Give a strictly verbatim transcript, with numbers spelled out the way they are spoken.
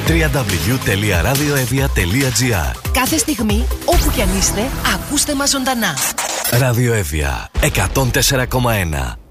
double-u double-u double-u τελεία radioevia τελεία gr. Κάθε στιγμή, όπου κι αν είστε, ακούστε μας ζωντανά. Ραδιοέβια εκατόν τέσσερα κόμμα ένα.